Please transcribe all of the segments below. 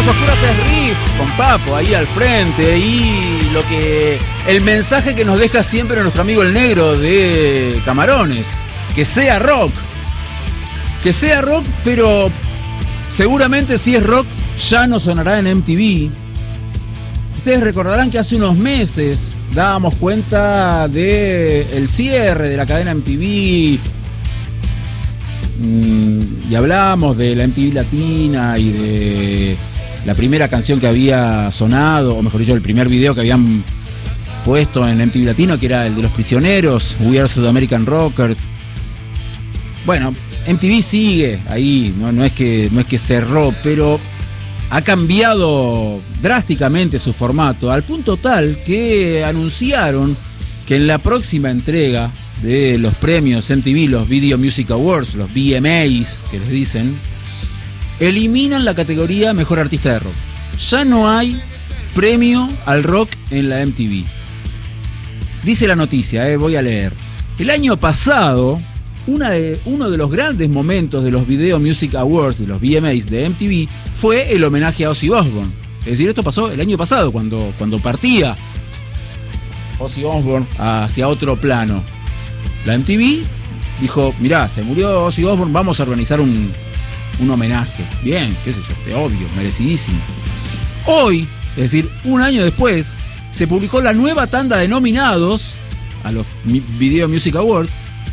Oscuras es Riff, con Papo ahí al frente, y el mensaje que nos deja siempre nuestro amigo el negro de Camarones, que sea rock, pero seguramente si es rock ya no sonará en MTV. Ustedes recordarán que hace unos meses dábamos cuenta del cierre de la cadena MTV, y hablábamos de la MTV Latina y de la primera canción que había sonado, o mejor dicho, el primer video que habían puesto en MTV Latino, que era el de Los Prisioneros, We Are South American Rockers. Bueno, MTV sigue ahí, no es que cerró, pero ha cambiado drásticamente su formato, al punto tal que anunciaron que en la próxima entrega de los premios MTV, los Video Music Awards, los VMAs, que les dicen, eliminan la categoría Mejor Artista de Rock. Ya no hay premio al rock en la MTV. Dice la noticia, voy a leer. El año pasado, uno de los grandes momentos de los Video Music Awards, de los VMAs de MTV, fue el homenaje a Ozzy Osbourne. Es decir, esto pasó el año pasado, cuando partía Ozzy Osbourne hacia otro plano. La MTV dijo, mirá, se murió Ozzy Osbourne, vamos a organizar un homenaje. Bien, qué sé yo, obvio, merecidísimo. Hoy, es decir, un año después, se publicó la nueva tanda de nominados a los Video Music Awards.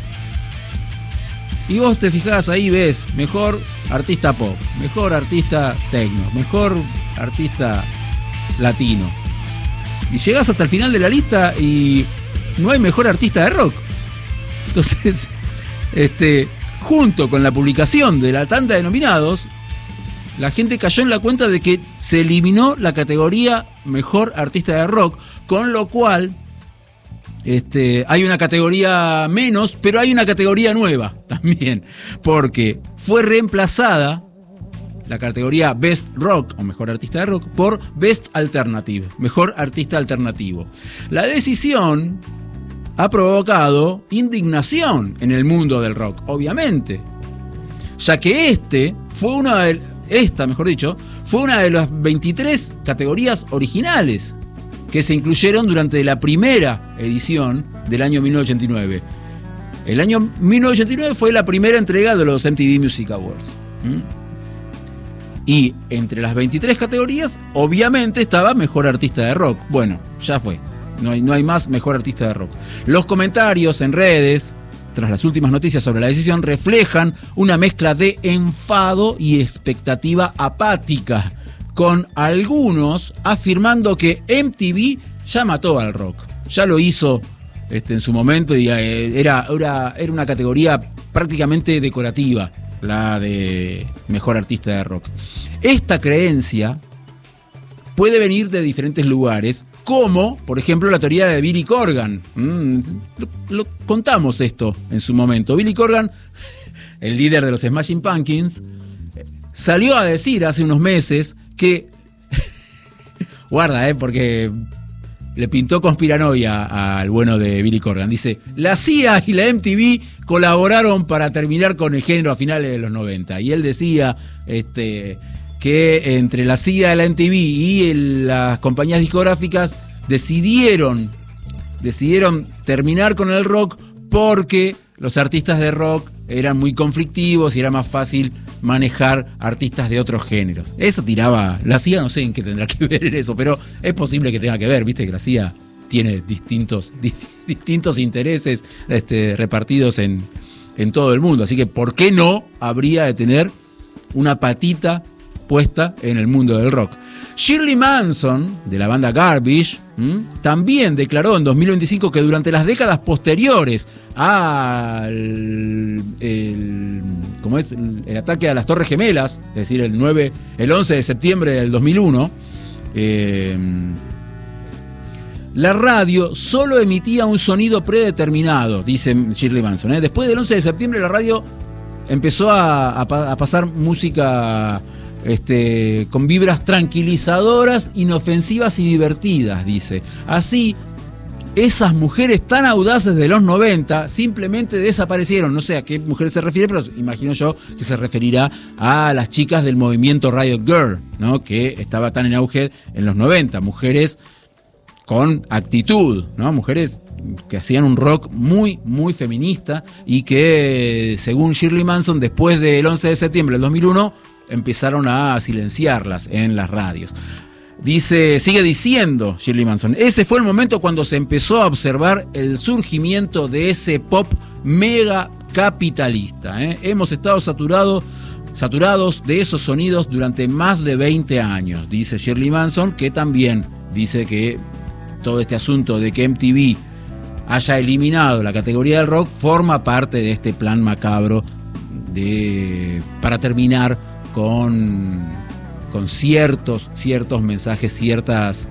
Y vos te fijás ahí, ves, mejor artista pop, mejor artista techno, mejor artista latino. Y llegás hasta el final de la lista y no hay mejor artista de rock. Entonces, junto con la publicación de la tanda de nominados, la gente cayó en la cuenta de que se eliminó la categoría Mejor Artista de Rock, con lo cual hay una categoría menos, pero hay una categoría nueva también, porque fue reemplazada la categoría Best Rock, o Mejor Artista de Rock, por Best Alternative, Mejor Artista Alternativo. La decisión ha provocado indignación en el mundo del rock, obviamente, ya que fue una de las 23 categorías originales que se incluyeron durante la primera edición del año 1989. El año 1989 fue la primera entrega de los MTV Music Awards. Y entre las 23 categorías, obviamente estaba Mejor Artista de Rock. Bueno, ya fue. No hay más Mejor Artista de Rock. Los comentarios en redes, tras las últimas noticias sobre la decisión, reflejan una mezcla de enfado y expectativa apática, con algunos afirmando que MTV ya mató al rock. Ya lo hizo en su momento y era una categoría prácticamente decorativa, la de Mejor Artista de Rock. Esta creencia puede venir de diferentes lugares, como, por ejemplo, la teoría de Billy Corgan. Lo contamos esto en su momento. Billy Corgan, el líder de los Smashing Pumpkins, salió a decir hace unos meses que... guarda, porque le pintó conspiranoia al bueno de Billy Corgan. Dice, la CIA y la MTV colaboraron para terminar con el género a finales de los 90. Y él decía que entre la CIA de la MTV y las compañías discográficas decidieron terminar con el rock porque los artistas de rock eran muy conflictivos y era más fácil manejar artistas de otros géneros. Eso tiraba la CIA, no sé en qué tendrá que ver en eso, pero es posible que tenga que ver, viste que la CIA tiene distintos intereses repartidos en todo el mundo, así que ¿por qué no habría de tener una patita puesta en el mundo del rock? Shirley Manson, de la banda Garbage, también declaró en 2025 que durante las décadas posteriores al el ataque a las Torres Gemelas, es decir, el 11 de septiembre del 2001, la radio solo emitía un sonido predeterminado, dice Shirley Manson. Después del 11 de septiembre la radio empezó a pasar música con vibras tranquilizadoras, inofensivas y divertidas, dice. Así, esas mujeres tan audaces de los 90 simplemente desaparecieron. No sé a qué mujeres se refiere, pero imagino yo que se referirá a las chicas del movimiento Riot Girl, ¿no? Que estaba tan en auge en los 90. Mujeres con actitud, ¿no? Mujeres que hacían un rock muy, muy feminista y que, según Shirley Manson, después del 11 de septiembre del 2001, empezaron a silenciarlas en las radios. Sigue diciendo Shirley Manson, ese fue el momento cuando se empezó a observar el surgimiento de ese pop mega capitalista. Hemos estado saturados de esos sonidos durante más de 20 años, dice Shirley Manson, que también dice que todo este asunto de que MTV haya eliminado la categoría del rock forma parte de este plan macabro para terminar con ciertos mensajes, ciertos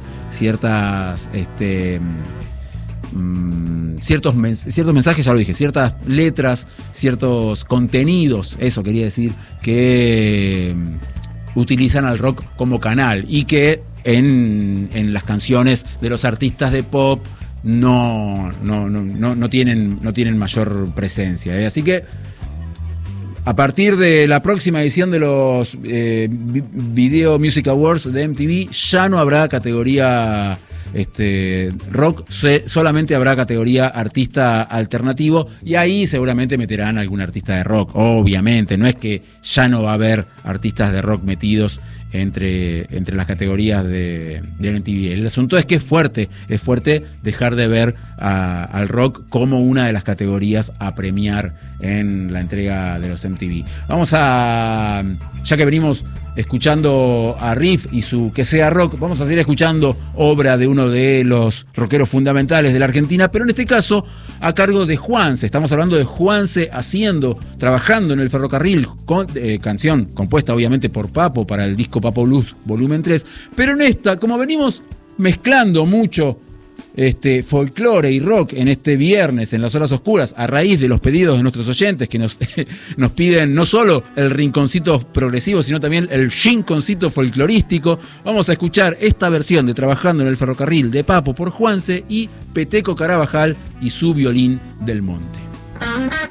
mensajes, ya lo dije, ciertas letras, ciertos contenidos, eso quería decir, que utilizan al rock como canal y que en las canciones de los artistas de pop no tienen mayor presencia. Así que a partir de la próxima edición de los Video Music Awards de MTV ya no habrá categoría rock, solamente habrá categoría artista alternativo, y ahí seguramente meterán algún artista de rock. Obviamente, no es que ya no va a haber artistas de rock metidos entre las categorías de MTV. El asunto es que es fuerte dejar de ver al rock como una de las categorías a premiar en la entrega de los MTV. Ya que venimos escuchando a Riff y su Que Sea Rock, vamos a seguir escuchando obra de uno de los rockeros fundamentales de la Argentina, pero en este caso a cargo de Juanse. Estamos hablando de Juanse trabajando en el ferrocarril, canción compuesta obviamente por Papo para el disco Papo Blues Volumen 3, pero en esta, como venimos mezclando mucho folclore y rock en este viernes en las horas oscuras, a raíz de los pedidos de nuestros oyentes que nos piden no solo el rinconcito progresivo, sino también el rinconcito folclorístico, vamos a escuchar esta versión de Trabajando en el ferrocarril de Papo por Juanse y Peteco Carabajal y su Violín del Monte.